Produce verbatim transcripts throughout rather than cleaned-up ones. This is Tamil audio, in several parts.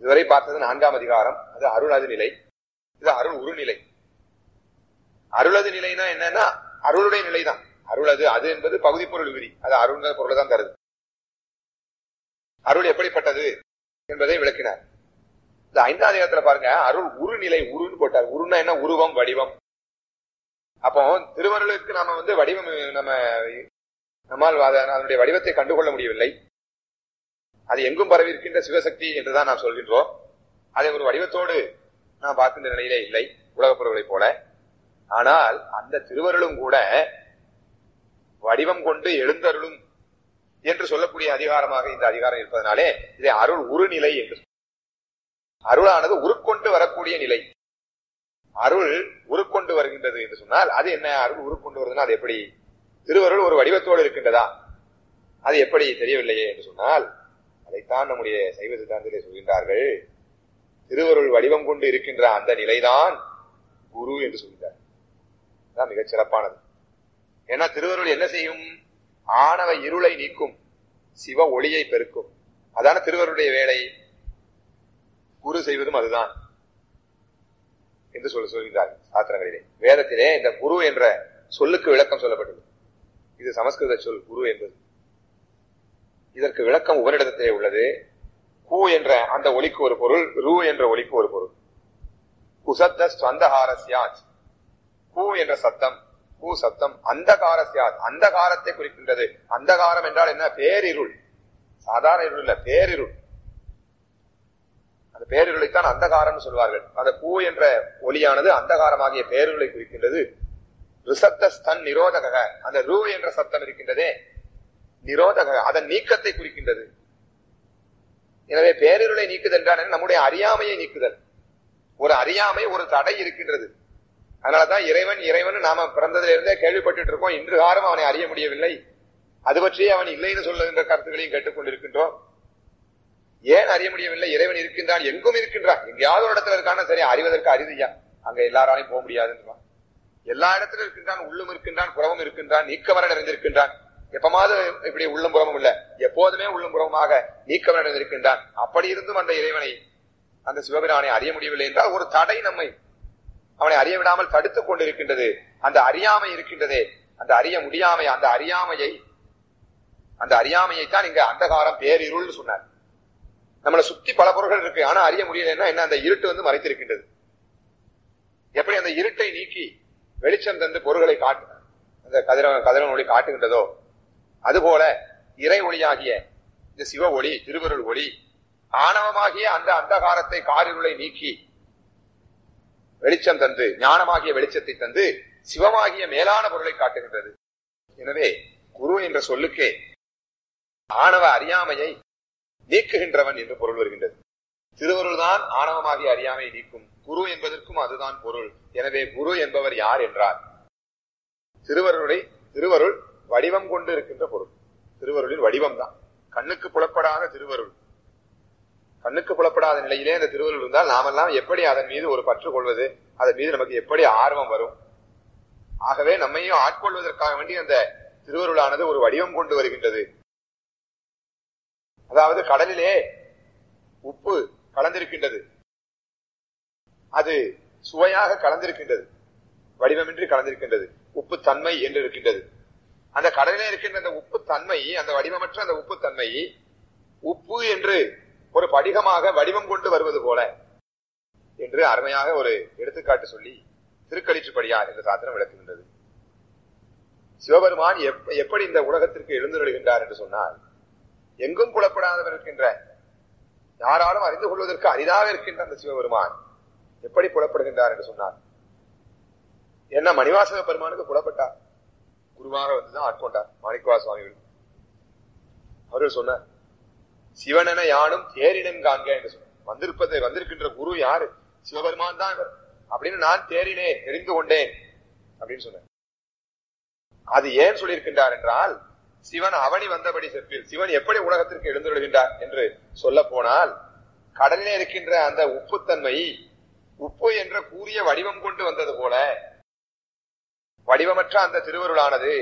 இதுவரை பார்த்தது நான்காம் அதிகாரம். அது அருளது நிலை. இது அருள் உருநிலை. அருளது நிலைனா என்னன்னா அருளுடைய நிலைதான். அருளது அது என்பது பகுதி பொருள் விதி. அது அருள் பொருளை தான் தருது. அருள் எப்படிப்பட்டது என்பதை விளக்கினார். இந்த ஐந்தாம் அதிகாரத்துல பாருங்க, அருள் உருநிலை. உருன்னு போட்டார். உருன்னா என்ன? உருவம், வடிவம். அப்போ திருவருளுக்கு நாம வந்து வடிவம் நம்ம நம்மால் அதனுடைய வடிவத்தை கண்டுகொள்ள முடியவில்லை. அது எங்கும் பரவி இருக்கின்ற சிவசக்தி என்றுதான் நாம் சொல்கின்றோம். அதை ஒரு வடிவத்தோடு நாம் பார்க்கின்ற நிலையிலே இல்லை, உலகப் பொருள்களை போல. ஆனால் அந்த திருவருளும் கூட வடிவம் கொண்டு எழுந்தருளும் என்று சொல்லக்கூடிய அதிகாரமாக இந்த அதிகாரம் இருப்பதனாலே இதை அருள் உருநிலை என்று. அருளானது உருக்கொண்டு வரக்கூடிய நிலை. அருள் உருக்கொண்டு வருகின்றது என்று சொன்னால் அது என்ன? அருள் உருக்கொண்டு வருதுன்னா அது எப்படி? திருவருள் ஒரு வடிவத்தோடு இருக்கின்றதா? அது எப்படி தெரியவில்லையே என்று சொன்னால் அதைத்தான் நம்முடைய சைவ சித்தாந்தத்திலே சொல்கின்றார்கள். திருவருள் வடிவம் கொண்டு இருக்கின்ற அந்த நிலைதான் குரு என்று சொல்கிறார். அதான் மிகச் சிறப்பானது. ஏன்னா திருவருள் என்ன செய்யும்? ஆணவ இருளை நீக்கும், சிவ ஒளியை பெருக்கும். அதான திருவருடைய வேலை. குரு செய்வதும் அதுதான் என்று சொல்ல சொல்கிறார்கள் சாஸ்திரங்களிலே. வேதத்திலே இந்த குரு என்ற சொல்லுக்கு விளக்கம் சொல்லப்பட்டது. இது சமஸ்கிருத சொல் குரு என்பது. இதற்கு விளக்கம் உபனிடத்திலே உள்ளது. கு என்ற அந்த ஒலிக்கு ஒரு பொருள், ரு என்ற ஒலிக்கு ஒரு பொருள். குசத்த ஸ்வந்தஹாரஸ்யாத். கு என்ற சத்தம், கு சத்தம். அந்தகாரஸ்யாத், அந்தகாரத்தை குறிக்கின்றது. அந்தகாரம் என்றால் என்ன? பேரிருள். சாதாரண இருள் இல்ல, பேரிருள். அந்த பேரிருளைத்தான் அந்தகாரம் சொல்வார்கள். அந்த பூ என்ற ஒலியானது அந்தகாரமாகிய பேரிருளை குறிக்கின்றது. ரிசப்த ஸ்தன் நிரோதக, அந்த ரூ என்ற சத்தம் இருக்கின்றதே நிரோதக, அதன் நீக்கத்தை குறிக்கின்றது. எனவே பேரிருளை நீக்குதல் என்றால் நம்முடைய அறியாமையை நீக்குதல். ஒரு அறியாமை, ஒரு தடை இருக்கின்றது. அதனாலதான் இறைவன் இறைவன் நாம பிறந்ததிலிருந்தே கேள்விப்பட்டு இருக்கோம். இன்று காலம் அவனை அறிய முடியவில்லை. அது பற்றியே அவன் இல்லைன்னு சொல்லுகின்ற கருத்துக்களையும் கேட்டுக்கொண்டிருக்கின்றோம். ஏன் அறிய முடியவில்லை? இறைவன் இருக்கின்றான், எங்கும் இருக்கின்றான். எங்கேயாவது ஒரு இடத்துல இருக்கான சரி, அறிவதற்கு அரிதியா, அங்க எல்லாராலையும் போக முடியாதுன்றான். எல்லா இடத்திலும் இருக்கின்றான், உள்ளும் இருக்கின்றான், புறமும் இருக்கின்றான், நீக்கவர நிறைந்திருக்கின்றான். எப்பமாவது இப்படி உள்ளும் புறமும் இல்ல, எப்போதுமே உள்ளும் புறமாக நீக்கவர நிறைந்திருக்கின்றான். அப்படி இருந்தும் அந்த இறைவனை, அந்த சிவபிரானை அறிய முடியவில்லை என்றால் ஒரு தடை நம்மை அவனை அறிய விடாமல் தடுத்துக் கொண்டிருக்கின்றது. அந்த அறியாமை இருக்கின்றதே, அந்த அறிய முடியாமை, அந்த அறியாமையை அந்த அறியாமையைத்தான் இங்க அந்தகாரம் பேரிருள் சொன்னார். நம்மளை சுத்தி பல பொருள்கள் இருக்கு, ஆனா அறிய முடியலன்னா என்ன? அந்த இருட்டு வந்து மறைத்திருக்கின்றது. எப்படி அந்த இருட்டை நீக்கி வெளிச்சம் தந்து பொருள்களை காட்டு அந்த கதிர கதிரவன் ஒளி காட்டுகின்றதோ அதுபோல இறை ஒளியாகிய இந்த சிவ ஒளி, திருவருள் ஒளி ஆணவமாகிய அந்த அந்தகாரத்தை, காரிருளை நீக்கி வெளிச்சம் தந்து, ஞானமாகிய வெளிச்சத்தை தந்து சிவமாகிய மேலான பொருளை காட்டுகின்றது. எனவே குரு என்ற சொல்லுக்கே ஆணவ அறியாமையை நீக்குகின்றவன் என்று பொருள் வருகின்றது. திருவருள் தான் ஆணவமாகிய அறியாமையை நீக்கும். குரு என்பதற்கும் அதுதான் பொருள். எனவே குரு என்பவர் யார் என்றார்? திருவருளை திருவருள் வடிவம் கொண்டு இருக்கின்ற பொருள். திருவருளின் வடிவம் தான். கண்ணுக்கு புலப்படாத திருவருள். கண்ணுக்கு புலப்படாத நிலையிலே அந்த திருவருள் இருந்தால் நாமெல்லாம் எப்படி அதன் மீது ஒரு பற்று கொள்வது? அதன் மீது நமக்கு எப்படி ஆர்வம் வரும்? ஆகவே நம்மையும் ஆட்கொள்வதற்காக வேண்டி அந்த திருவருளானது ஒரு வடிவம் கொண்டு வருகின்றது. அதாவது கடலிலே உப்பு கலந்திருக்கின்றது, அது சுவையாக கலந்திருக்கின்றது, வடிவமின்றி கலந்திருக்கின்றது, உப்பு தன்மை என்று இருக்கின்றது. அந்த கடலிலே இருக்கின்ற அந்த உப்பு தன்மை, அந்த வடிவமற்ற அந்த உப்பு தன்மை உப்பு என்று ஒரு படிகமாக வடிவம் கொண்டு வருவது போல என்று அருமையாக ஒரு எடுத்துக்காட்டு சொல்லி திருக்களிற்றுப்படியார் என்ற சாத்திரம் விளக்குகின்றது. சிவபெருமான் எப்படி இந்த உலகத்திற்கு எழுந்துள்ளுகின்றார் என்று சொன்னால், எங்கும் புலப்படாதவர் இருக்கின்ற, யாராலும் அறிந்து கொள்வதற்கு அரிதாக இருக்கின்ற அந்த சிவபெருமான் எப்படி புலப்படுகின்றார் என்று சொன்னார். என்ன மணிவாசக பெருமானுக்கு புலப்பட்டார், குருவாக வந்துதான் ஆட்கொண்டார் மாணிக்கவா சுவாமிகள். அவர்கள் சொன்னார், சிவனென யானும் தேரினன் காண்க என்று சொன்னார். வந்திருப்பதை வந்திருக்கின்ற குரு யாரு? சிவபெருமான் தான் அப்படின்னு நான் தேறினேன், தெரிந்து கொண்டேன் அப்படின்னு சொன்னார். அது ஏன் சொல்லியிருக்கின்றார் என்றால், சிவன் அவனி வந்தபடி செப்பில், சிவன் எப்படி உலகத்திற்கு எழுந்துள்ளுகின்றார் என்று சொல்ல போனால், கடலிலே இருக்கின்ற அந்த உப்புத்தன்மை உப்பு என்ற கூறிய வடிவம் கொண்டு வந்தது போல வடிவமற்ற அந்த திருவருளானது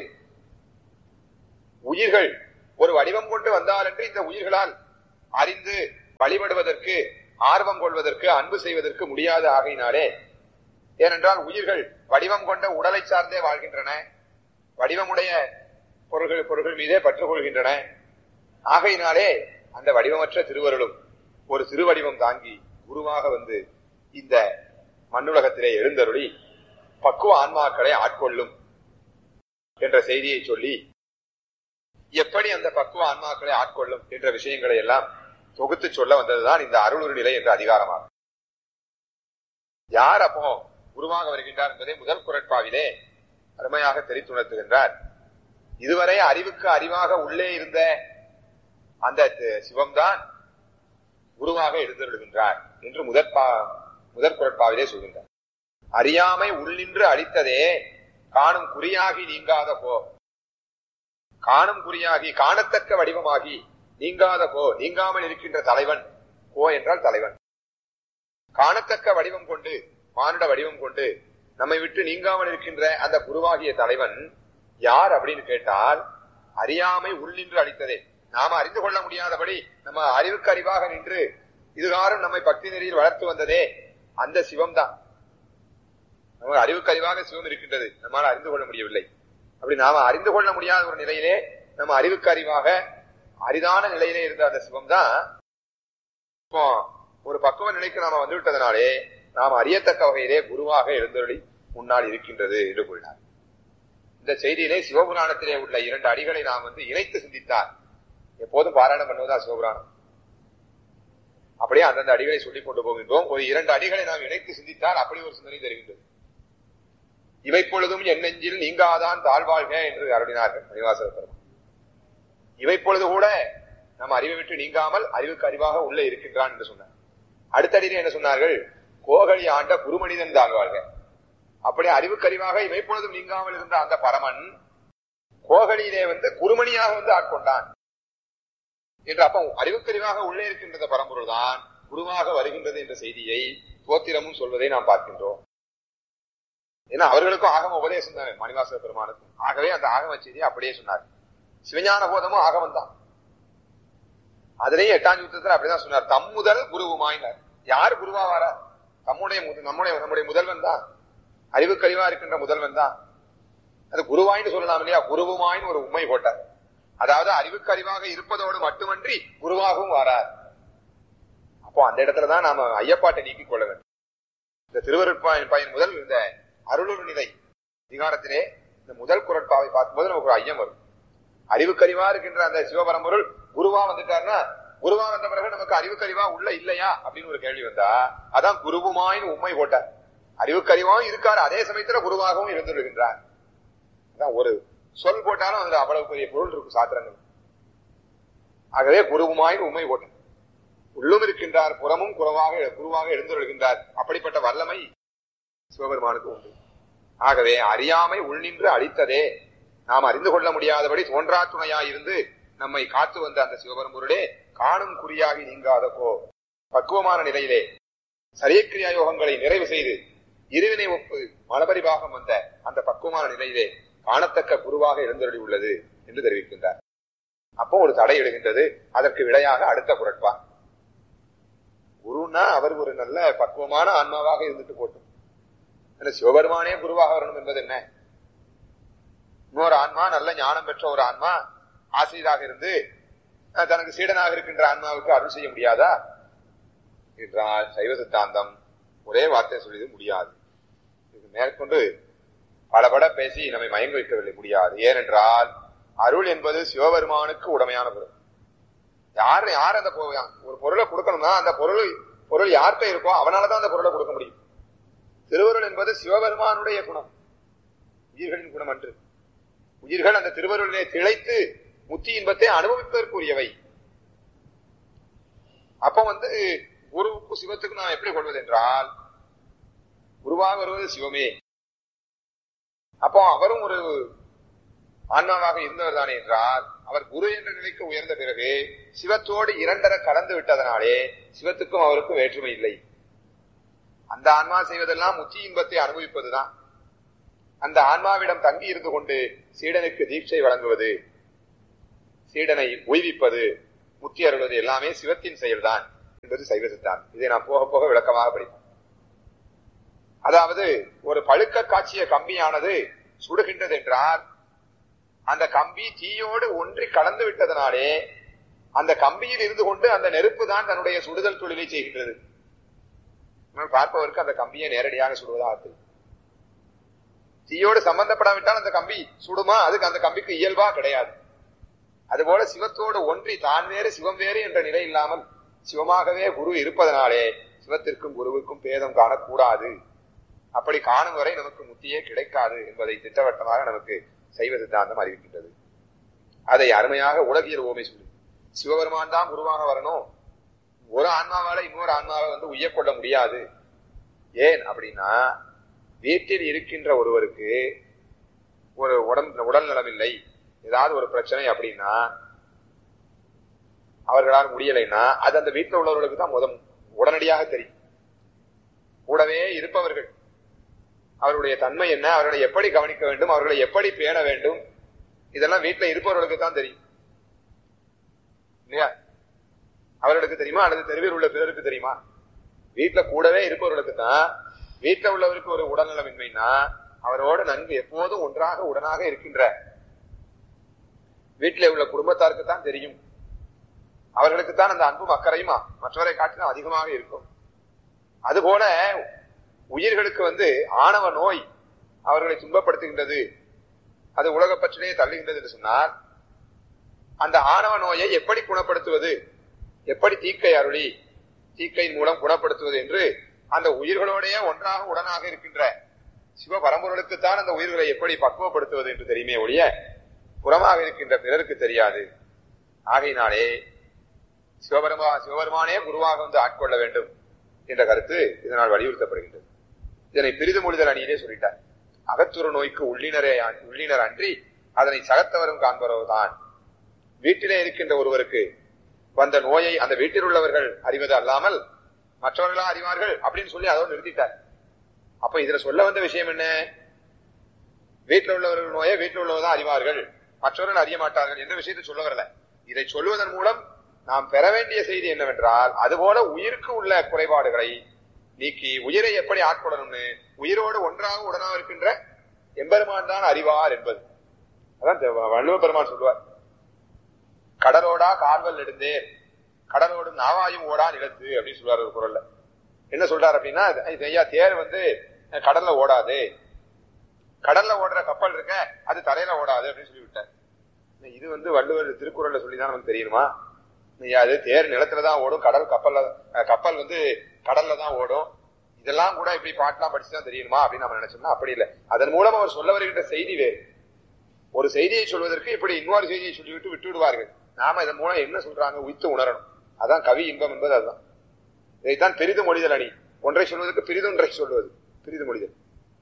உயிர்கள் ஒரு வடிவம் கொண்டு வந்தால் என்று இந்த உயிர்களால் அறிந்து வழிபடுவதற்கு ஆர்வம் கொள்வதற்கு அன்பு செய்வதற்கு முடியாத ஆகையினாலே, ஏனென்றால் உயிர்கள் வடிவம் கொண்ட உடலை சார்ந்தே வாழ்கின்றன, வடிவமுடைய பொருள்கள் பொருள்கள் மீதே பற்றுக் கொள்கின்றன. ஆகையினாலே அந்த வடிவமற்ற திருவருளும் ஒரு திருவடிவம் தாங்கி குருவாக வந்து இந்த மண்ணுலகத்திலே எழுந்தருளி பக்குவ ஆன்மாக்களை ஆட்கொள்ளும் என்ற செய்தியை சொல்லி, எப்படி அந்த பக்குவ ஆன்மாக்களை ஆட்கொள்ளும் என்ற விஷயங்களை எல்லாம் தொகுத்து சொல்ல வந்ததுதான் இந்த அருளுரு நிலை என்ற அதிகாரமாகும். யார் அப்போ குருவாக வருகின்றார் என்பதை முதல் குறட்பாவிலே அருமையாக தெரித்துணர்த்துகின்றார். இதுவரை அறிவுக்கு அறிவாக உள்ளே இருந்த அந்த சிவம்தான் குருவாக எழுந்தருளுகின்றார் என்று முதற் முதற் குறட்பாவிலே சொல்கின்றார். அறியாமை உள்ளின்று அளித்ததே காணும் குறியாகி நீங்காத போ. காணும் குறியாகி காணத்தக்க வடிவமாகி நீங்காத போ, நீங்காமல் இருக்கின்ற தலைவன். போ என்றால் தலைவன். காணத்தக்க வடிவம் கொண்டு, மானுட வடிவம் கொண்டு நம்மை விட்டு நீங்காமல் இருக்கின்ற அந்த குருவாகிய தலைவன் யார் அப்படின்னு கேட்டால், அறியாமை உள்ளின்று அளித்ததே, நாம அறிந்து கொள்ள முடியாதபடி நம்ம அறிவுக்கு அறிவாக நின்று இதுகாரும் நம்மை பக்தி நெறியில் வளர்த்து வந்ததே அந்த சிவம் தான். நம்ம அறிவுக்கு அறிவாக சிவம் இருக்கின்றது, நம்மால் அறிந்து கொள்ள முடியவில்லை. அப்படி நாம அறிந்து கொள்ள முடியாத ஒரு நிலையிலே நம்ம அறிவுக்கு அறிவாக அரிதான நிலையிலே இருந்த அந்த சிவம் தான் இப்போ ஒரு பக்குவ நிலைக்கு நாம வந்து விட்டதனாலே நாம் அறியத்தக்க வகையிலே குருவாக எழுந்தருளி முன்னால் இருக்கின்றது என்று கூறினார். இந்த செய்தியிலே சிவபுராணத்திலே உள்ள இரண்டு அடிகளை நாம் வந்து இணைத்து சிந்தித்தார். எப்போதும் பாராயணம் பண்ணுவதா சிவபுராணம். அப்படியே அந்தந்த அடிகளை சொல்லிக் கொண்டு போகின்றோம். ஒரு இரண்டு அடிகளை நாம் இணைத்து சிந்தித்தால் அப்படி ஒரு சிந்தனை தருகின்றது. இவை பொழுதும் என் நெஞ்சில் நீங்காதான் தாழ்வாழ்க என்று அருளினார்கள் மணிவாசக பெருமான். இவை பொழுது கூட நம்ம அறிவை விட்டு நீங்காமல் அறிவுக்கு அறிவாக உள்ளே இருக்கின்றான் என்று சொன்னார். அடுத்த அடியில் என்ன சொன்னார்கள்? கோகலி ஆண்ட குருமனிதன் தாழ்வாழ்க. அப்படி அறிவுக்கு அறிவாக இவை பொழுதும் நீங்காமல் இருந்த அந்த பரமன் கோகலியிலே வந்து குருமணியாக வந்து ஆட்கொண்டான் என்று. அப்ப அறிவுக்கறிவாக உள்ளே இருக்கின்ற பரம்பொருள் தான் குருவாக வருகின்றது என்ற செய்தியை தோத்திரமும் சொல்வதை நாம் பார்க்கின்றோம். ஏன்னா அவர்களுக்கும் ஆகம உபதேசம் தானே மணிவாசக பெருமானுக்கும். ஆகவே அந்த ஆகம செய்தியை அப்படியே சொன்னார். சிவஞான போதமும் ஆகமம் தான். அதிலேயே எட்டாம் யுத்தத்தில் அப்படிதான் சொன்னார். தம் முதல் குருவுமாயினார். யார் குருவா வார? தம்முடைய நம்முடைய நம்முடைய முதல்வன் தான், அறிவுக்கறிவா இருக்கின்ற முதல்வன் தான். அது குருவாயின்னு சொல்லலாம் இல்லையா? குருவுமாயின்னு ஒரு உண்மை போட்டார். அதாவது அறிவுக்கு அறிவாக இருப்பதோடு மட்டுமன்றி குருவாகவும் வாரார். அப்போ அந்த இடத்துலதான் நாம ஐயப்பாட்டை நீக்கிக் கொள்ள வேண்டும். இந்த திருவருட்பாயின் பயன் முதல் இந்த அருளுரு நிலை அதிகாரத்திலே இந்த முதல் குறட்பாவை பார்க்கும்போது நமக்கு ஒரு ஐயம் வரும். அறிவுக்கறிவா இருக்கின்ற அந்த சிவபரம்பொருள் குருவா வந்துட்டாருன்னா, குருவா வந்த பிறகு நமக்கு அறிவுக்கறிவா உள்ள இல்லையா அப்படின்னு ஒரு கேள்வி வந்தா, அதான் குருவுமாயின்னு உண்மை போட்டார். அறிவுக்கறிவாவும் இருக்காரு, அதே சமயத்துல குருவாகவும் இருந்துருகின்றார். அதான் ஒரு சொல் போட்டாலும் அதுல அவ்வளவு பெரிய பொருள் இருக்கு சாத்திரங்கள். ஆகவே குருவுமாயின் உண்மை போட்டார். உள்ளும் இருக்கின்றார், புறமும் குருவாக குருவாக எழுந்துள்கின்றார். அப்படிப்பட்ட வல்லமை சிவபெருமானுக்கு உண்டு. ஆகவே அறியாமை உள்நின்று அளித்ததே, நாம் அறிந்து கொள்ள முடியாதபடி தோன்றா துணையாயிருந்து நம்மை காத்து வந்த அந்த சிவபெரும்பொருளே காணும் குறியாகி நீங்காத போ. பக்குவமான நிலையிலே சரியக்கிரியா யோகங்களை நிறைவு செய்து இருவினை ஒப்பு மலபரிபாகம் வந்த அந்த பக்குவமான நிலையிலே காணத்தக்க குருவாக எழுந்தருளி உள்ளது என்று தெரிவிக்கின்றார். அப்போ ஒரு தடை எழுகின்றது. அதற்கு விடையாக அடுத்த குறட்பா. குருன்னா அவர் ஒரு நல்ல பக்குவமான ஆன்மாவாக இருந்துட்டு போட்டும், சிவபெருமானே குருவாக வரணும் என்பது என்ன? இன்னொரு ஆன்மா நல்ல ஞானம் பெற்ற ஒரு ஆன்மா ஆசிரியராக இருந்து தனக்கு சீடனாக இருக்கின்ற ஆன்மாவுக்கு அருள் செய்ய முடியாதா என்றால் சைவ சித்தாந்தம் ஒரே வார்த்தை சொல்லியது முடியாது. இது மேற்கொண்டு பலபட பேசி நம்மை மயங்க வைக்கவில்லை, முடியாது. ஏனென்றால் அருள் என்பது சிவபெருமானுக்கு உடமையான பொருள். யார் யார் அந்த ஒரு பொருளை கொடுக்கணும்னா அந்த பொருள் பொருள் யார்கிட்ட இருக்கோ அவனாலதான் அந்த பொருளை கொடுக்க முடியும். திருவருள் என்பது சிவபெருமானுடைய குணம், உயிர்களின் குணம் அன்று. உயிர்கள் அந்த திருவருளிலே திளைத்து முத்தி இன்பத்தை அனுபவிப்பதற்குரியவை. அப்ப வந்து குருவுக்கு சிவத்துக்கு நாம் எப்படி கொள்வது என்றால், குருவாக வருவது சிவமே. அப்போ அவரும் ஒரு ஆன்மாவாக இருந்தவர் தானே என்றால், அவர் குரு என்ற நிலைக்கு உயர்ந்த பிறகு சிவத்தோடு இரண்டர கலந்து விட்டதனாலே சிவத்துக்கும் அவருக்கும் வேற்றுமை இல்லை. அந்த ஆன்மா செய்வதெல்லாம் முத்தி இன்பத்தை அனுபவிப்பதுதான். அந்த ஆன்மாவிடம் தங்கி இருந்து கொண்டு சீடனுக்கு தீட்சை வழங்குவது, சீடனை உய்விப்பது, முத்தி அருள்வது எல்லாமே சிவத்தின் செயல்தான் என்பது சைவ சித்தாந்தம். இதை நான் போக போக விளக்கமாக படிப்பேன். அதாவது ஒரு பழுக்க காட்சிய கம்பியானது சுடுகின்றது என்றால் அந்த கம்பி தீயோடு ஒன்றி கலந்து விட்டதனாலே அந்த கம்பியில் இருந்து கொண்டு அந்த நெருப்பு தான் தன்னுடைய சுடுதல் தொழிலை செய்கின்றது. பார்ப்பவருக்கு அந்த கம்பியை நேரடியாக சுடுவதாக தீயோடு சம்பந்தப்படாவிட்டால் அந்த கம்பி சுடுமா? அதுக்கு அந்த கம்பிக்கு இயல்பா கிடையாது. அதுபோல சிவத்தோடு ஒன்றி தான் வேறு சிவம் வேறு என்ற நிலை இல்லாமல் சிவமாகவே குரு இருப்பதனாலே சிவத்திற்கும் குருவுக்கும் பேதம் காணக்கூடாது. அப்படி காணும் வரை நமக்கு முத்தியே கிடைக்காது என்பதை திட்டவட்டமாக நமக்கு சைவ சித்தாந்தம் அறிவிக்கின்றது. அதை அருமையாக உலகியல் ஓமை சொல்லி சிவபெருமான் தான் குருவாக வரணும், ஒரு ஆன்மாவால இன்னொரு ஆன்மாவை வந்து உய்யக்கொள்ள முடியாது. ஏன் அப்படின்னா வீட்டில் இருக்கின்ற ஒருவருக்கு ஒரு உடம்பு உடல் நலமில்லை, ஏதாவது ஒரு பிரச்சனை அப்படின்னா அவர்களால் முடியலைன்னா அது அந்த வீட்டில் உள்ளவர்களுக்கு தான் முதல் உடனடியாக தெரியும். கூடவே இருப்பவர்கள் அவருடைய தன்மை என்ன, அவர்களை எப்படி கவனிக்க வேண்டும், அவர்களை எப்படி பேண வேண்டும், இதெல்லாம் வீட்டில் இருப்பவர்களுக்கு தான் தெரியும் இல்லையா? அவர்களுக்கு தெரியுமா அல்லது தெருவில் உள்ள பிறருக்கு தெரியுமா? வீட்டுல கூடவே இருப்பவர்களுக்கு தான். வீட்டில் உள்ளவருக்கு ஒரு உடல்நலமின்மைனா அவரோடு நன்கு எப்போதும் ஒன்றாக உடனாக இருக்கின்ற வீட்டிலே உள்ள குடும்பத்தாருக்கு தான் தெரியும். அவர்களுக்கு தான் அந்த அன்பும் அக்கறையுமா மற்றவரை காட்டிலும் அதிகமாக இருக்கும். அதுபோல உயிர்களுக்கு வந்து ஆணவ நோய் அவர்களை துன்பப்படுத்துகின்றது, அது உலக பற்றிலே தள்ளுகின்றது என்று சொன்னால் அந்த ஆணவ நோயை எப்படி குணப்படுத்துவது, எப்படி தீக்கை அருளி தீக்கையின் மூலம் குணப்படுத்துவது என்று அந்த உயிர்களோடைய ஒன்றாக உடனாக இருக்கின்ற சிவ பரம்பொருளுக்குத்தான் அந்த உயிர்களை எப்படி பக்குவப்படுத்துவது என்று தெரியுமே ஒழிய புறமாக இருக்கின்ற பிறருக்கு தெரியாது. ஆகையினாலே சிவபெருமா சிவபெருமானே குருவாக வந்து ஆட்கொள்ள வேண்டும் என்ற கருத்து இதனால் வலியுறுத்தப்படுகின்றது. இதனை பிரிது மொழிதல் அணியிலே சொல்லிட்டார். அகத்துறு நோய்க்கு உள்ளினரே உள்ளினர் அன்றி அதனை சகத்தவரும் காண்பவர்தான். வீட்டிலே இருக்கின்ற ஒருவருக்கு வந்த நோயை அந்த வீட்டில் உள்ளவர்கள் அறிவது அல்லாமல் மற்றவர்களா அறிவார்கள் அப்படின்னு சொல்லி அதோடு நிறுத்திட்டார். அப்ப இதுல சொல்ல வந்த விஷயம் என்ன? வீட்டில் உள்ளவர்கள் நோயை வீட்டில் உள்ளவர்தான் அறிவார்கள், மற்றவர்கள் அறிய மாட்டார்கள் என்ற விஷயத்தை சொல்ல வரல. இதை சொல்வதன் மூலம் நாம் பெற வேண்டிய செய்தி என்னவென்றால் அதுபோல உயிருக்கு உள்ள குறைபாடுகளை நீக்கி உயிரை எப்படி ஆட்கொள்ளணும்னு உயிரோடு ஒன்றாக உடனாக இருக்கின்ற எம்பெருமான் தான் அறிவார் என்பது. அதான் வள்ளுவ பெருமான் சொல்லுவார், கடலோடா கால்வல் எடுந்தே கடலோடு நாவாயும் ஓடா நிலத்து அப்படின்னு சொல்றாரு ஒரு குரல்ல. என்ன சொல்றாரு அப்படின்னா, ஐயா தேர் வந்து கடல்ல ஓடாது, கடல்ல ஓடுற கப்பல் இருக்க அது தரையில ஓடாது அப்படின்னு சொல்லி விட்டார். இது வந்து வள்ளுவர் திருக்குறள்ல சொல்லிதான் நமக்கு தெரியுமா? அது தேர் நிலத்துலதான் ஓடும், கடல் கப்பல்ல கப்பல் வந்து கடல்ல தான் ஓடும், இதெல்லாம் கூட இப்படி பாட்டெல்லாம் படிச்சுதான் தெரியணுமா அப்படின்னு நம்ம நினைச்சோம்னா அப்படி இல்லை. அதன் மூலம் அவர் சொல்ல வருகின்ற செய்தி வேறு. ஒரு செய்தியை சொல்வதற்கு இப்படி இன்னொரு செய்தியை சொல்லிவிட்டு விட்டு விடுவார்கள். நாம இதன் மூலம் என்ன சொல்றாங்க உய்த்து உணரணும். அதான் கவி இன்பம் என்பது. அதுதான் இதைத்தான் பெரிது மொழிதல் அணி. ஒன்றை சொல்வதற்கு பெரிதொன்றை சொல்வது பெரிது மொழிதல்,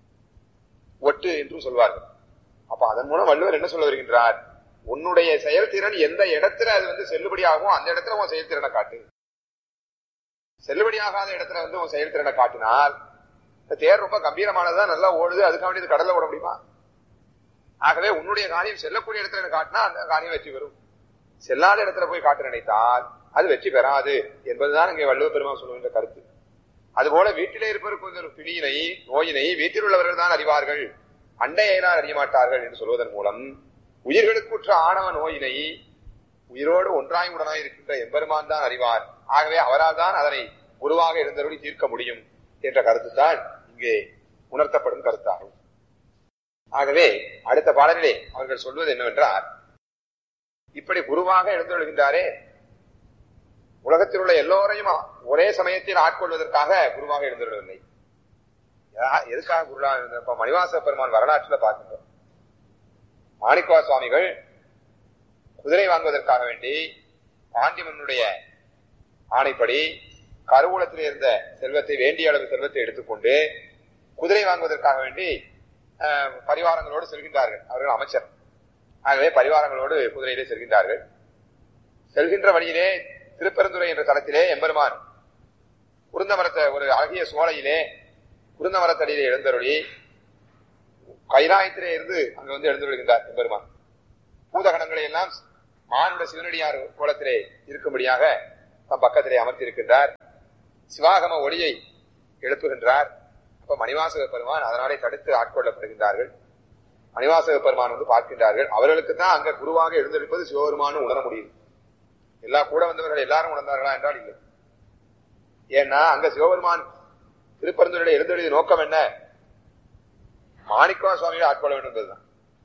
ஒட்டு என்றும் சொல்வார்கள். அப்ப அதன் மூலம் வள்ளுவர் என்ன சொல்ல வருகின்றார்? உன்னுடைய செயல்திறன் எந்த இடத்துல அது வந்து செல்லுபடியாகும் அந்த இடத்துல உன் செயல்திறனை காட்டு. செல்லுபடியாகாத இடத்துல வந்து உன் செயல்திறனை காட்டினால் தேர் ரொம்ப கம்பீரமானதான் நல்லா ஓடுது, அதுக்காக வேண்டியது கடல்ல ஓட முடியுமா? ஆகவே உன்னுடைய காரியம் செல்லக்கூடிய இடத்துல காட்டினா அந்த காரியம் வெற்றி பெறும். செல்லாத இடத்துல போய் காட்ட நினைத்தால் அது வெற்றி பெறாது என்பதுதான் இங்கே வள்ளுவ பெருமான் சொல்லுகின்ற கருத்து. அதுபோல வீட்டிலே இருப்பவருக்கு ஒரு பிணியினை நோயினை வீட்டில் உள்ளவர்கள் தான் அறிவார்கள், அண்டையினால் அறிய மாட்டார்கள் என்று சொல்வதன் மூலம் உயிர்களுக்குற்ற ஆணவ நோயினை உயிரோடு ஒன்றாய் உடனாய் இருக்கின்ற எம்பெருமான் தான் அறிவார். ஆகவே அவரால் தான் அதனை உருவாக இருந்தவர்கள் தீர்க்க முடியும் என்ற கருத்து தான் இங்கே உணர்த்தப்படும் கருத்தாகும். ஆகவே அடுத்த பாடலிலே அவர்கள் சொல்வது என்னவென்றால், இப்படி குருவாக எழுந்தொழுகின்றாரே உலகத்தில் உள்ள எல்லோரையும் ஒரே சமயத்தில் ஆட்கொள்வதற்காக குருவாக எழுந்தொழவில்லை. எதுக்காக குருவாக இருந்த மணிவாச பெருமான் வரலாற்றுல பார்க்கின்றோம். மாணிக்கவா சுவாமிகள் குதிரை வாங்குவதற்காக வேண்டி பாண்டியமன்னுடைய ஆணைப்படி கருவூலத்தில் இருந்த செல்வத்தை வேண்டிய அளவு செல்வத்தை எடுத்துக்கொண்டு குதிரை வாங்குவதற்காக வேண்டி பரிவாரங்களோடு செல்கின்றார்கள். அவர்கள் அமைச்சர். ஆகவே பரிவாரங்களோடு குதிரையிலே செல்கின்றார்கள். செல்கின்ற வழியிலே திருப்பெருந்துறை என்ற தலத்திலே எம்பெருமான் குருந்த மரத்தை ஒரு அழகிய சோலையிலே குருந்த மரத்தடியிலே எழுந்தருளி கைலாயத்திலே இருந்து அங்கு வந்து எழுந்தருளுகின்றார் எம்பெருமான். பூதகணங்களை எல்லாம் மானுட சிவனடியார் கோலத்திலே இருக்கும்படியாக தம் பக்கத்திலே அமர்த்தியிருக்கின்றார். சிவாகம ஒளியை எழுப்புகின்றார். அப்ப மணிவாசக பெருமான் அதனாலே தடுத்து ஆட்கொள்ளப்படுகின்றார்கள். மணிவாசக பெருமான் வந்து பார்க்கின்றார்கள். அவர்களுக்கு தான் அங்க குருவாக எழுந்தெடுப்பது சிவபெருமானு உணர முடியும். எல்லா கூட வந்தவர்கள் எல்லாரும் உணர்ந்தார்களா என்றால் இல்லை. ஏன்னா அங்க சிவபெருமான் திருப்பரந்துரையில எழுந்தெழுதிய நோக்கம் என்ன? மாணிக்க சுவாமிகளை ஆட்கொள்ள வேண்டும் என்பதுதான்.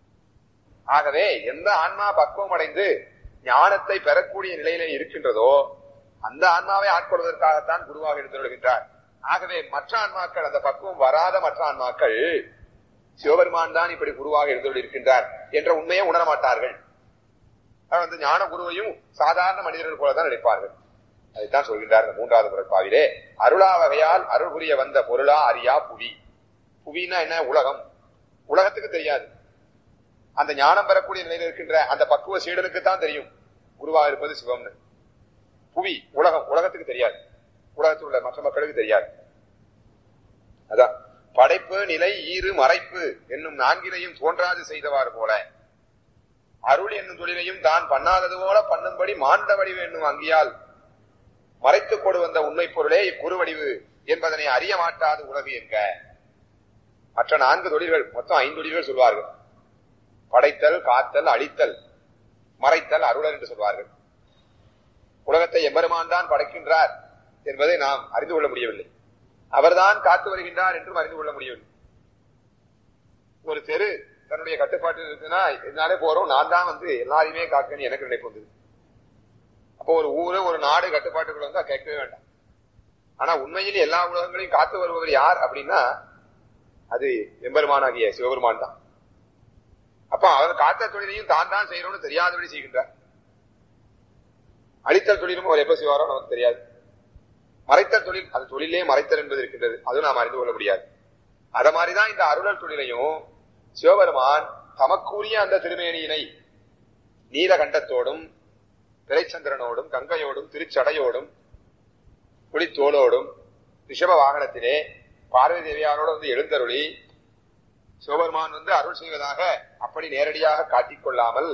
ஆகவே எந்த ஆன்மா பக்குவம் அடைந்து ஞானத்தை பெறக்கூடிய நிலையில இருக்கின்றதோ அந்த ஆன்மாவை ஆட்கொள்வதற்காகத்தான் குருவாக எழுந்தருள்கின்றார். ஆகவே மற்ற ஆன்மாக்கள், அந்த பக்குவம் வராத மற்ற ஆன்மாக்கள் சிவபெருமான் தான் இப்படி குருவாக எழுந்தருளிருக்கின்றார் என்ற உண்மையை உணர மாட்டார்கள். வந்து ஞான குருவையும் சாதாரண மனிதர்கள் போலதான் நினைப்பார்கள். அதைத்தான் சொல்கின்றார் இந்த மூன்றாவது குறட்பாவிலே. அருளா வகையால் அருள் புரிய வந்த பொருளா அறியா புவி. புவினா என்ன? உலகம். உலகத்துக்கு தெரியாது. அந்த ஞானம் பெறக்கூடிய நிலையில் இருக்கின்ற அந்த பக்குவ சீடனுக்கு தான் தெரியும் குருவாக இருப்பது சிவம்னு. புவி உலகம், உலகத்துக்கு தெரியாது. உலகத்தில் உள்ள மற்ற மக்களுக்கு தெரியாது. அதான் படைப்பு, நிலை, ஈறு, மறைப்பு என்னும் நான்கினையும் தோன்றாது செய்தவாறு போல அருள் என்னும் தொழிலையும் தான் பண்ணாதது போல பண்ணும்படி மாண்ட வடிவு என்னும் அங்கியால் மறைத்துக் கொடு வந்த உண்மை பொருளே இக்குரு வடிவு என்பதனை அறிய மாட்டாது உலகு என்க. மற்ற நான்கு தொழில்கள், மொத்தம் ஐந்து தொழில்கள் சொல்வார்கள். படைத்தல், காத்தல், அழித்தல், மறைத்தல், அருளல் என்று சொல்வார்கள். உலகத்தை எம்பெருமான் தான் படைக்கின்றார் என்பதை நாம் அறிந்து கொள்ள முடியவில்லை. அவர்தான் காத்து வருகின்றார் என்றும் அறிந்து கொள்ள முடியவில்லை. ஒரு தெரு தன்னுடைய கட்டுப்பாட்டில் இருக்குன்னா என்னாலே போறோம், நான் தான் வந்து எல்லாரையுமே காக்கன்னு எனக்கு நினைப்பு வந்தது. அப்போ ஒரு ஊரு, ஒரு நாடு கட்டுப்பாட்டுக்குள்ள வந்தா கேட்கவே வேண்டாம். ஆனா உண்மையில் எல்லா உலகங்களையும் காத்து வருபவர் யார் அப்படின்னா அது எம்பெருமானாகிய சிவபெருமான் தான். அப்ப அவர் காத்த தொழிலையும் தான் தான் செய்யறோம்னு தெரியாதபடி செய்கின்றார். அழித்தல் தொழிலும் அவர் எப்ப செய்வாரோ நமக்கு தெரியாது. மறைத்தல் தொழில், அது தொழிலே மறைத்தல் என்பது இருக்கின்றது, அதுவும் நாம் அறிந்து கொள்ள முடியாது. அத மாதிரிதான் இந்த அருளல் தொழிலையும் சிவபெருமான் தமக்குரிய அந்த திருமேனியினை நீலகண்டத்தோடும் திரைச்சந்திரனோடும் கங்கையோடும் திருச்சடையோடும் புலித்தோளோடும் ரிஷப வாகனத்திலே பார்வதி தேவியாரோடு வந்து எழுந்தருளி சிவபெருமான் வந்து அருள் செய்வதாக அப்படி நேரடியாக காட்டிக் கொள்ளாமல்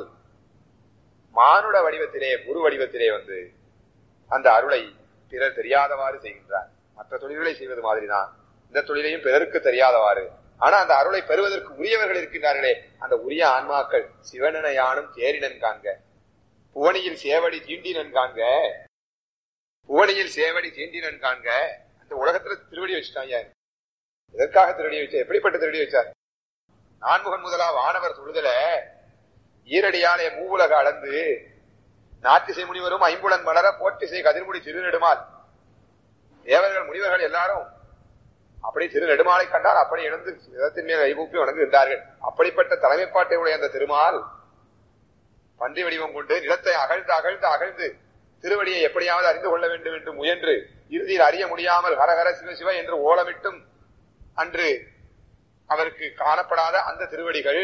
மானுட வடிவத்திலே, குரு வடிவத்திலே வந்து அந்த அருளை பிறர் தெரியாதவாறு செய்கின்றார். மற்ற தொழில்களை செய்வது மாதிரிதான் இந்த தொழிலையும் பிறருக்கு தெரியாதவாறு. ஆனா அந்த அருளை பெறுவதற்கு உரியவர்கள் இருக்கின்றார்களே, அந்த உரிய ஆன்மாக்கள் சிவனென யானும் தேரினன் காண்க, புவனியில் சேவடி தீண்டினன் காண்க, புவனியில் சேவடி தீண்டினன் காண்க. அந்த உலகத்துல திருவடி வச்சுட்டாங்க. எதற்காக திருவடி வச்சா? எப்படிப்பட்ட திருவடி வச்சார்? நான்முகன் முதலா வானவர் தொழுதல ஈரடியாலே மூவுலக அளந்து நாட்டிசை முனிவரும் ஐம்புலன் மலர போட்டிசை கதிர்முடி திருநெடுமால். தேவர்கள் முனிவர்கள் எல்லாரும் அப்படி திருநெடுமாலை கண்டால் அப்படி எழுந்து விதத்தின் மேல் கைகூப்பி வணங்குகின்றார்கள். அப்படிப்பட்ட தலைமைப்பாட்டை உடைய அந்த திருமால் பன்றி வடிவம் கொண்டு நிலத்தை அகழ்ந்து அகழ்ந்து அகழ்ந்து திருவடியை எப்படியாவது அறிந்து கொள்ள வேண்டும் என்று முயன்று இறுதியில் அறிய முடியாமல் ஹரஹர சிவ சிவ என்று ஓலமிட்டும் அன்று அவருக்கு காணப்படாத அந்த திருவடிகள்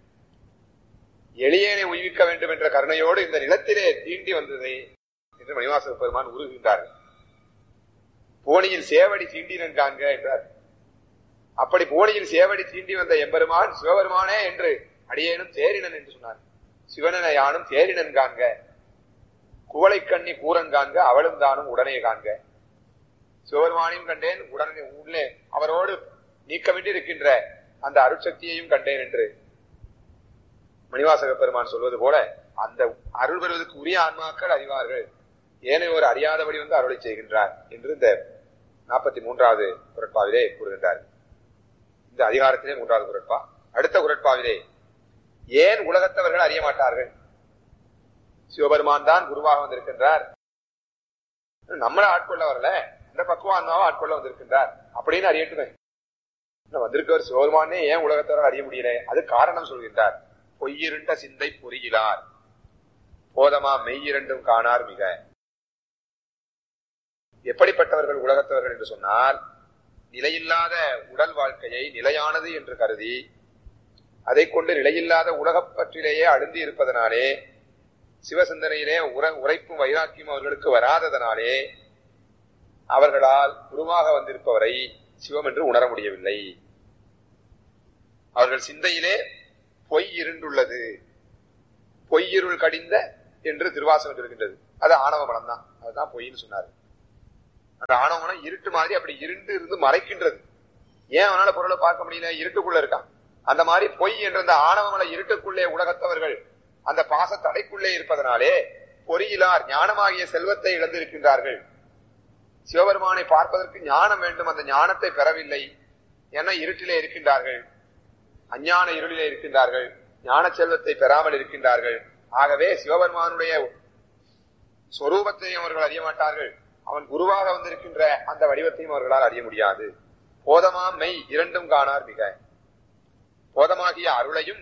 எளியனை உய்விக்க வேண்டும் என்ற கருணையோடு இந்த நிலத்திலே தீண்டி வந்ததை என்று மணிவாசக பெருமான் உருகுகின்றார்கள். போனியில் சேவடி தீண்டினன் காண்க என்றார். அப்படி போனியில் சேவடி தீண்டி வந்த எம்பெருமான் சிவபெருமானே என்று அடியேனும் தேரினன் என்று சொன்னார். சிவனென யானும் தேரினன் காண்க, குவளை கண்ணி கூரன் காண்க, அவளும் தானும் உடனே காண்க. சிவபெருமானையும் கண்டேன், உடனே உள்ளே அவரோடு நீக்கமின்றி இருக்கின்ற அந்த அருட்சக்தியையும் கண்டேன் என்று மணிவாசக பெருமான் சொல்வது போல அந்த அருள் பெறுவதற்கு உரிய ஆன்மாக்கள் அறிவார்கள், ஏனையோர் அறியாதபடி வந்து அருளை செய்கின்றார் என்று இந்த நாற்பத்தி மூன்றாவது குறட்பாவிலே கூறுகின்றார். இந்த அதிகாரத்திலே மூன்றாவது குறட்பா. அடுத்த குறட்பாவிலே ஏன் உலகத்தவர்கள் அறிய மாட்டார்கள்? சிவபெருமான் தான் குருவாக வந்திருக்கின்றார், நம்மள ஆட்கொள்ள வரல, இந்த பக்குவான்மாவை ஆட்கொள்ள வந்திருக்கின்றார் அப்படின்னு அறியட்டுமே. வந்திருக்கவர் சிவபெருமானே ஏன் உலகத்தவர்கள் அறிய முடியல? அது காரணம் சொல்கின்றார். பொய்யிருண்ட சிந்தை பொறியிலார் போதமா மெய்யிரண்டும் காணார் மிக. எப்படிப்பட்டவர்கள் உலகத்தவர்கள் என்று சொன்னால், நிலையில்லாத உடல் வாழ்க்கையை நிலையானது என்று கருதி அதை கொண்டு நிலையில்லாத உலகப் பற்றிலேயே அழுந்தி இருப்பதனாலே, சிவசிந்தனையிலே உர உரைப்பும் வைராக்கியம் அவர்களுக்கு வராததனாலே அவர்களால் குருவாக வந்திருப்பவரை சிவம் என்று உணர முடியவில்லை. அவர்கள் சிந்தையிலே பொய் இருண்டுள்ளது, பொய்யிருள் கடிந்த என்று திருவாசகம் இருக்கின்றது. அது ஆணவ மனம் தான். அதுதான் பொய்ன்னு சொன்னாரு. அந்த ஆணவ மனம் இருட்டு மாதிரி அப்படி இருண்டு இருந்து மறைக்கின்றது. ஏன் அவனால பொருளை பார்க்க முடியல? இருட்டுக்குள்ள இருக்கான். அந்த மாதிரி பொய் என்ற அந்த ஆணவ மன இருட்டுக்குள்ளே உலகத்தவர்கள் அந்த பாச தடைக்குள்ளே இருப்பதனாலே பொறியிலார் ஞானமாகிய செல்வத்தை இழந்திருக்கின்றார்கள். சிவபெருமானை பார்ப்பதற்கு ஞானம் வேண்டும், அந்த ஞானத்தை பெறவில்லை. என இருட்டிலே இருக்கின்றார்கள், அஞ்ஞான இருளிலே இருக்கின்றார்கள், ஞான செல்வத்தை பெறாமல் இருக்கின்றார்கள். ஆகவே சிவபெருமானுடைய சொரூபத்தையும் அவர்கள் அறிய மாட்டார்கள், அவன் குருவாக வந்திருக்கின்ற அந்த வடிவத்தையும் அவர்களால் அறிய முடியாது. போதமா மெய் இரண்டும் காணார் மிக. போதமாகிய அருளையும்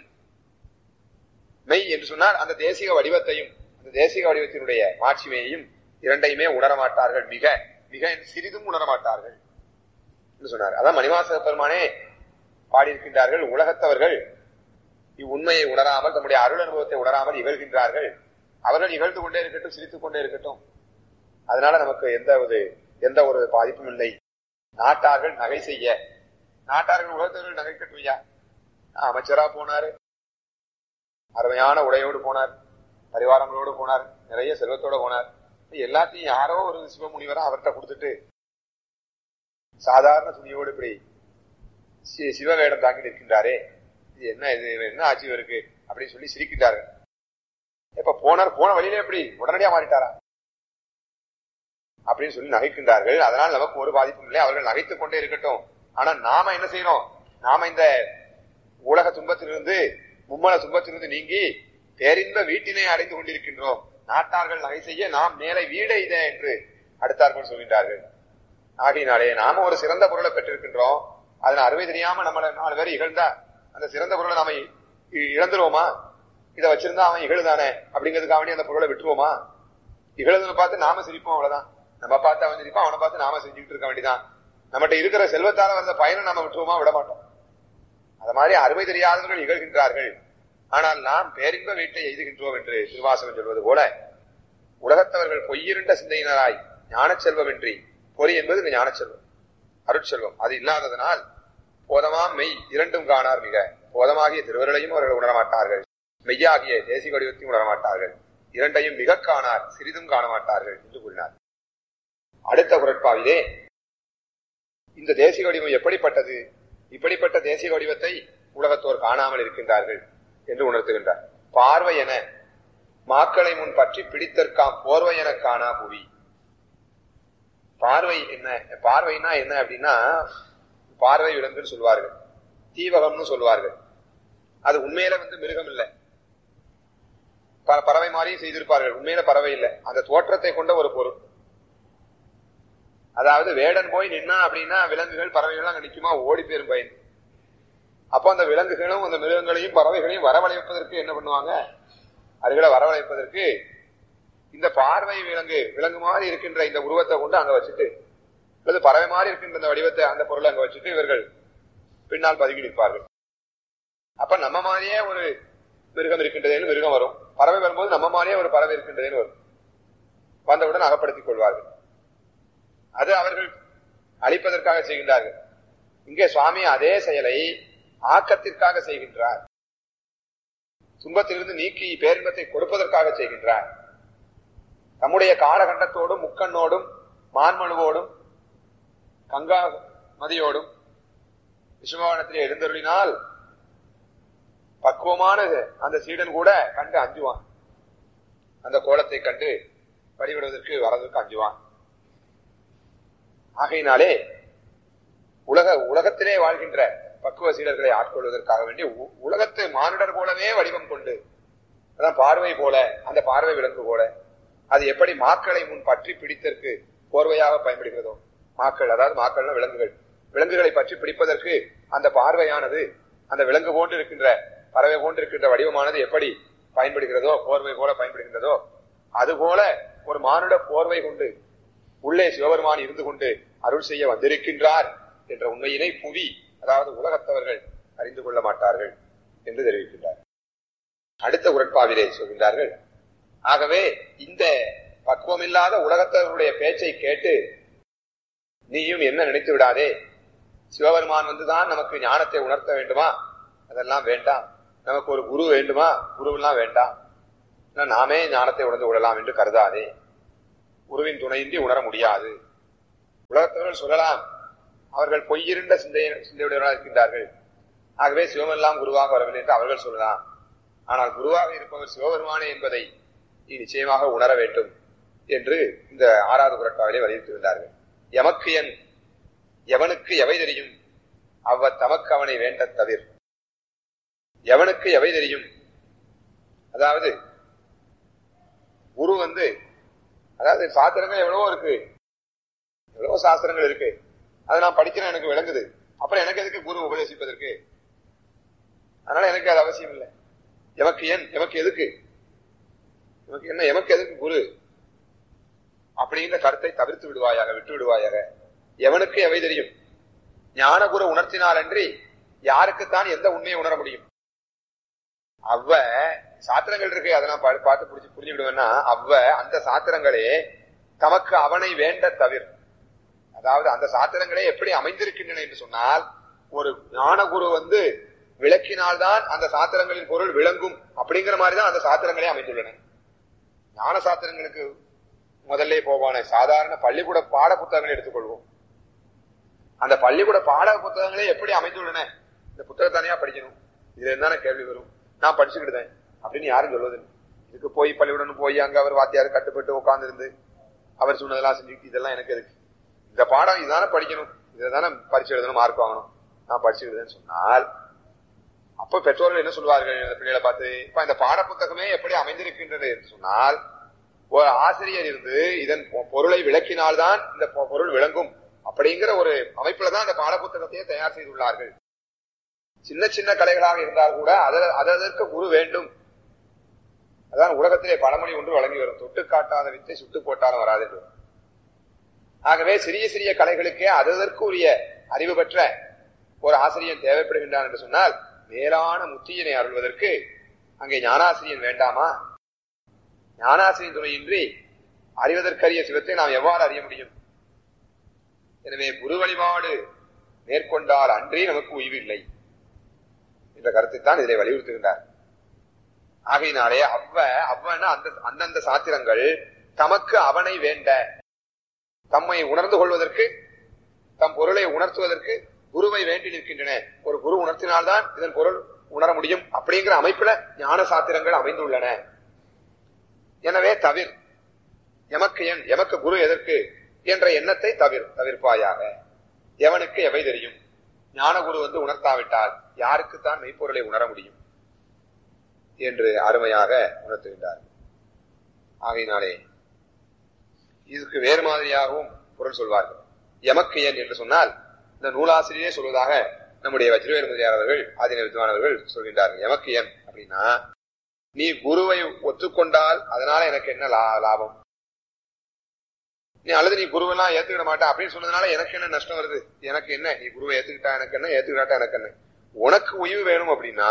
மெய் என்று சொன்னார் அந்த தேசிக வடிவத்தையும், அந்த தேசிக வடிவத்தினுடைய மாட்சிமையையும் இரண்டையுமே உணரமாட்டார்கள். மிக மிக சிறிதும் உணரமாட்டார்கள் என்று சொன்னார். அதான் மணிவாசக பெருமானே பாடியிருக்கின்றார்கள், உலகத்தவர்கள் இவ்வுண்மையை உணராமல் தம்முடைய அருள் அனுபவத்தை உணராமல் இகழ்கின்றார்கள். அவர்கள் இகழ்ந்து கொண்டே இருக்கட்டும், சிரித்துக் கொண்டே இருக்கட்டும், அதனால நமக்கு எந்த ஒரு எந்த ஒரு பாதிப்பும் இல்லை. நாட்டார்கள் நகை செய்ய, நாட்டார்கள் உலகத்தவர்கள் நகைக்கட்டுமையா? அமைச்சரா போனாரு, அருமையான உடையோடு போனார், பரிவாரங்களோடு போனார், நிறைய செல்வத்தோட போனார். எல்லாத்தையும் யாரோ ஒரு சிவமுனிவரா அவர்கிட்ட கொடுத்துட்டு சாதாரண துணியோடு இப்படி சிவவேடம் தாக்கி நிற்கின்றாரே, இது என்ன, இது என்ன ஆட்சி இருக்கு அப்படின்னு சொல்லி சிரிக்கின்றாரு. இப்ப போனார், போன வழியில எப்படி உடனடியா மாறிட்டாரா அப்படின்னு சொல்லி நகைக்கின்றார்கள். அதனால் நமக்கு ஒரு பாதிப்பும் இல்லை, அவர்கள் நகைத்துக் கொண்டே இருக்கட்டும். ஆனா நாம என்ன செய்யறோம்? நாம இந்த உலக துன்பத்திலிருந்து, மும்மல துன்பத்திலிருந்து நீங்கி பேரின்ப வீட்டினை அடைந்து கொண்டிருக்கின்றோம். நாட்டார்கள் நகை செய்ய நாம் மேலே வீடை இதை என்று அடுத்தார்கள் சொல்கின்றார்கள். ஆகையினாலே நாம ஒரு சிறந்த பொருளை பெற்றிருக்கின்றோம், அதன் அறுவை தெரியாம நம்மள நாலு பேர் இகழ்ந்தா அந்த சிறந்த பொருளை நாம இழந்துருவோமா? இதை வச்சிருந்தா அவன் இகழுதானே அப்படிங்கிறதுக்காக வேண்டி அந்த பொருளை விட்டுருவோமா? இகழுதை பார்த்து நாம சிரிப்போம், அவ்வளவுதான். நம்ம பார்த்து அவன் சிரிப்பான், அவனை பார்த்து நாம செஞ்சுக்கிட்டு இருக்க வேண்டியதான். நம்மகிட்ட இருக்கிற செல்வத்தால வந்த பயனை நாம விட்டுருவோமா? விட மாட்டோம். அது மாதிரி அருமை தெரியாதவர்கள் இகழ்கின்றார்கள், ஆனால் நாம் பேரின்ப வீட்டை எய்துகின்றோம் என்று திருவாசகம் சொல்வது போல உலகத்தவர்கள் பொய்யிருண்ட சிந்தையினராய் ஞான செல்வமின்றி, பொறி என்பது ஞான செல்வம், அருட்செல்வம், அது இல்லாததனால் போதமா மெய் இரண்டும் காணார் மிக. போதமாகிய திருவருளையும் அவர்கள் உணரமாட்டார்கள், மெய்யாகிய தேசிக வடிவத்தையும் உணரமாட்டார்கள், இரண்டையும் மிக காணார், சிறிதும் காண மாட்டார்கள் என்று கூறினார். அடுத்த குரட்பாவிலே இந்த தேசிக வடிவம் எப்படிப்பட்டது, இப்படிப்பட்ட தேசிக வடிவத்தை உலகத்தோர் காணாமல் இருக்கின்றார்கள் என்று உணர்த்துகின்றார். பார்வை என மாக்களை முன் பற்றி பிடித்தற்காம் போர்வை என காணா புவி. பார்வை என்ன, பார்வைனா என்ன அப்படின்னா பார்வை விலங்குன்னு சொல்வார்கள், தீவகம்னு சொல்வார்கள். அது உண்மையில வந்து மிருகம் இல்லை, பறவை மாதிரியும் செய்திருப்பார்கள், உண்மையில பறவை இல்லை, அந்த தோற்றத்தை கொண்ட ஒரு பொருள். அதாவது வேடன் போய் நின்னா அப்படின்னா விலங்குகள் பறவைகள் அங்க நிக்குமா? ஓடி போயிரும் பயன். அப்போ அந்த விலங்குகளும் அந்த மிருகங்களையும் பறவைகளையும் வரவழைப்பதற்கு என்ன பண்ணுவாங்க? அதுகளை வரவழைப்பதற்கு இந்த பார்வை விலங்கு விலங்கு மாதிரி இருக்கின்ற இந்த உருவத்தை கொண்டு அங்க வச்சுட்டு, அல்லது பறவை மாதிரி இருக்கின்ற இந்த வடிவத்தை அந்த பொருளை அங்க வச்சுட்டு இவர்கள் பின்னால் பதுங்கி நிற்பார்கள். அப்ப நம்ம மாதிரியே ஒரு மிருகம் இருக்கின்றதேன்னு மிருகம் வரும், பறவை வரும்போது நம்ம மாதிரியே ஒரு பறவை இருக்கின்றதேன்னு வரும், வந்தவுடன் அகப்படுத்திக் கொள்வார்கள். அது அவர்கள் அழிப்பதற்காக செய்கின்றார்கள். இங்கே சுவாமி அதே செயலை ஆக்கத்திற்காக செய்கின்றார், துன்பத்திலிருந்து நீக்கி பேரின்பத்தை கொடுப்பதற்காக செய்கின்றார். தம்முடைய காலகண்டத்தோடும் முக்கண்ணோடும் மான்மனுவோடும் கங்கா மதியோடும் விஸ்வவானத்திலே எழுந்தருளினால் பக்குவமான அந்த சீடன் கூட கண்டு அஞ்சுவான், அந்த கோலத்தை கண்டு வழிபடுவதற்கு வரதற்கு அஞ்சுவான். ஆகையினாலே உலக உலகத்திலே வாழ்கின்ற பக்குவ சீடர்களை ஆட்கொள்வதற்காக வேண்டி உலகத்து மானுடர் போலவே வடிவம் கொண்டு, அதான் பார்வை போல, அந்த பார்வை விலங்கு போல, அது எப்படி மாக்களை முன் பற்றி பிடித்தற்கு போர்வையாக பயன்படுகிறதோ, மாக்கள் அதாவது மாக்கள்னா விலங்குகள், விலங்குகளை பற்றி பிடிப்பதற்கு அந்த பார்வையானது அந்த விலங்கு போன்று இருக்கின்ற பறவை போன்று இருக்கின்ற வடிவமானது எப்படி பயன்படுகிறதோ, போர்வை போல பயன்படுகின்றதோ, அதுபோல ஒரு மானுட போர்வை கொண்டு உள்ளே சிவபெருமான் இருந்து கொண்டு அருள் செய்ய வந்திருக்கின்றார் என்ற உண்மையினை புவி, அதாவது உலகத்தவர்கள் அறிந்து கொள்ள மாட்டார்கள் என்று தெரிவிக்கின்றார். அடுத்த உரட்பாவிலே சொல்கின்றார்கள், ஆகவே இந்த பக்குவமில்லாத உலகத்தவர்களுடைய பேச்சை கேட்டு நீயும் என்ன நினைத்து விடாதே, சிவபெருமான் வந்துதான் நமக்கு ஞானத்தை உணர்த்த வேண்டுமா? அதெல்லாம் வேண்டாம். நமக்கு ஒரு குரு வேண்டுமா? குருவெல்லாம் வேண்டாம், நாமே ஞானத்தை உணர்ந்து விடலாம் என்று கருதாதே குருவின் துணையின்றி உணர முடியாது. உலகத்தவர்கள் சொல்லலாம், அவர்கள் பொய்யிருண்ட சிந்தை சிந்தையுடையவர்களாக இருக்கின்றார்கள், ஆகவே சிவமெல்லாம் குருவாக வரவில்லை என்று அவர்கள் சொல்லலாம். ஆனால் குருவாக இருப்பவர் சிவபெருமானே என்பதை நீ நிச்சயமாக உணர வேண்டும் என்று இந்த ஆறாவது குறட்பாவிலே வலியுறுத்தியிருந்தார்கள். எமக்கு என் எவனுக்கு எவை தெரியும் அவ்வ தமக்கு அவனை வேண்ட தவிர. எவனுக்கு எவை தெரியும், அதாவது குரு வந்து, அதாவது சாஸ்திரங்கள் எவ்வளவோ இருக்கு, எவ்வளவோ சாஸ்திரங்கள் இருக்கு, அதை நான் படிக்கிறேன், எனக்கு விளங்குது, அப்புறம் எனக்கு எதுக்கு குரு உபதேசிப்பதற்கு? அதனால எனக்கு அது அவசியம் இல்லை. எமக்கு ஏன், எமக்கு எதுக்கு, எமக்கு என்ன, எமக்கு எதுக்கு குரு அப்படிங்கிற கருத்தை தவிர்த்து விடுவாயாக, விட்டு விடுவாயாக. எவனுக்கு எவை தெரியும், ஞான குரு உணர்த்தினால் அன்றி யாருக்குத்தான் எந்த உண்மையை உணர முடியும்? அவ்வ சாத்திரங்கள் இருக்கு, அதை நான் பார்த்து புரிஞ்சு புரிஞ்சுக்கிடுவேன்னா, அவ்வ அந்த சாத்திரங்களே தமக்கு அவனை வேண்ட தவிர. அதாவது அந்த சாத்திரங்களே எப்படி அமைந்திருக்கின்றன என்று சொன்னால், ஒரு ஞானகுரு வந்து விளக்கினால்தான் அந்த சாத்திரங்களின் பொருள் விளங்கும் அப்படிங்கிற மாதிரிதான் அந்த சாத்திரங்களே அமைந்துள்ளன. ஞான சாத்திரங்களுக்கு முதல்ல போவான சாதாரண பள்ளிக்கூட பாட புத்தகங்களை எடுத்துக்கொள்வோம். அந்த பள்ளிக்கூட பாட புத்தகங்களே எப்படி அமைந்துள்ளன, இந்த புத்தகத்தானையா படிக்கணும், இதுல என்னென்ன கேள்வி வரும், நான் படிச்சுக்கிட்டேன் அப்படின்னு யாரும் சொல்வது. இதுக்கு போய் பள்ளிக்கூடம் போய் அங்க அவர் வாத்தியாரு கட்டுப்பட்டு உட்கார்ந்து இருந்து அவர் சொன்னதெல்லாம் செஞ்சுக்கிட்டு இதெல்லாம் எனக்கு இருக்கு, இந்த பாடம் இதுதானே படிக்கணும், இதை தானே பரிசு எழுதணும், மார்க் வாங்கணும், நான் படிச்சுக்கிட்டேன்னு சொன்னால் அப்ப பெற்றோர்கள் என்ன சொல்வார்கள் இந்த பிள்ளைகளை பார்த்து? இப்ப இந்த பாட புத்தகமே எப்படி அமைந்திருக்கின்றது என்று சொன்னால், ஒரு ஆசிரியர் இருந்து இதன் பொருளை விளக்கினால்தான் இந்த பொருள் விளங்கும் அப்படிங்கிற ஒரு அமைப்புலதான் அந்த பாட புத்தகத்தையே தயார் செய்துள்ளார்கள். சின்ன சின்ன கலைகளாக இருந்தால் கூட அதற்கு குரு வேண்டும். அதான் உலகத்திலே பழமொழி ஒன்று வழங்கி வரும், தொட்டு காட்டாத வித்தை சுட்டு போட்டாலும் வராது என்று. ஆகவே சிறிய சிறிய கலைகளுக்கே அதற்கு உரிய அறிவு பெற்ற ஒரு ஆசிரியன் தேவைப்படுகின்றான் என்று சொன்னால், மேலான முத்தியினை அருள்வதற்கு அங்கே ஞானாசிரியன் வேண்டாமா? ஞானாசிரியன் துணையின்றி அறிவதற்கரிய சிவத்தை நாம் எவ்வாறு அறிய முடியும்? எனவே குரு வழிபாடு மேற்கொண்டால் அன்றே நமக்கு உய்வில்லை என்ற கருத்தை தான் இதிலே வலியுறுத்துகின்றார். ஆகையினாலே அவ்வ அவ்வன அந்த அந்தந்த சாத்திரங்கள் தமக்கு அவனை வேண்ட, தம்மை உணர்ந்து கொள்வதற்கு, தம் பொருளை உணர்த்துவதற்கு குருவை வேண்டி நிற்கின்றன. ஒரு குரு உணர்த்தினால்தான் இதன் பொருள் உணர முடியும் அப்படிங்கிற அமைப்புல ஞான சாத்திரங்கள் அமைந்துள்ளன. எனவே தவிர எமக்கு என், எமக்கு குரு எதற்கு என்ற எண்ணத்தை தவிர தவிர்ப்பாயாக. எவனுக்கு எவை தெரியும், ஞான குரு வந்து உணர்த்தாவிட்டால் யாருக்குத்தான் மெய்ப்பொருளை உணர முடியும் என்று அருமையாக உணர்த்துகின்றார். ஆகையினாலே இதுக்கு வேறு மாதிரியாகவும் பொருள் சொல்வார்கள். எமக்கு என் என்று சொன்னால் இந்த நூலாசிரியரே சொல்வதாக நம்முடைய வஜ்ரவேல் முதலியார் அவர்கள், ஆதின வித்வானவர்கள் சொல்கின்றார்கள். எமக்கு என் அப்படின்னா, நீ குருவை ஒத்துக்கொண்டால் அதனால எனக்கு என்ன லாபம், நீ அல்லது நீ குருவெல்லாம் ஏத்துக்கிட மாட்டா அப்படின்னு சொன்னதுனால எனக்கு என்ன நஷ்டம் வருது, எனக்கு என்ன, நீ குருவை ஏத்துக்கிட்டா எனக்கு என்ன, ஏத்துக்கிட்டாட்டா எனக்கு என்ன. உனக்கு உய்வு வேணும் அப்படின்னா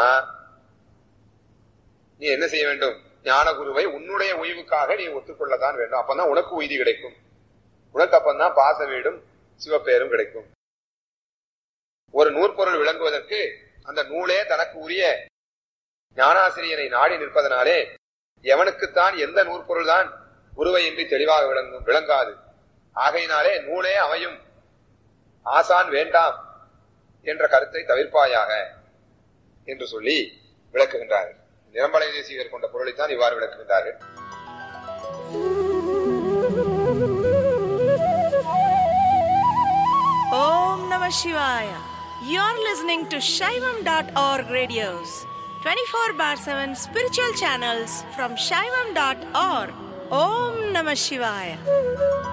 நீ என்ன செய்ய வேண்டும், ஞான குருவை உன்னுடைய உய்வுக்காக நீ ஒத்துக்கொள்ளத்தான் வேண்டும். அப்பதான் உனக்கு உய்தி கிடைக்கும், உனக்கு அப்பந்தான் பாச வீடும் சிவப்பேரும் கிடைக்கும். ஒரு நூற்பொருள் விளங்குவதற்கு அந்த நூலே தனக்கு உரிய ஞானாசிரியனை நாடி நிற்பதனாலே எவனுக்குத்தான் எந்த நூற்பொருள் தான் குருவை இன்றி தெளிவாக விளங்கும், விளங்காது. ஆகையினாலே நூலே அமையும், ஆசான் வேண்டாம் என்ற கருத்தை தவிர்ப்பாயாக என்று சொல்லி விளக்குகின்றார்கள். நிரம்பலை தேசிகர் கொண்ட பொருளைத்தான் இவ்வாறு விளக்குகின்றார்கள். Om Namah Shivaya. You're listening to Shaivam dot org radios, twenty-four bar seven spiritual channels from Shaivam dot org. Om Namah Shivaya.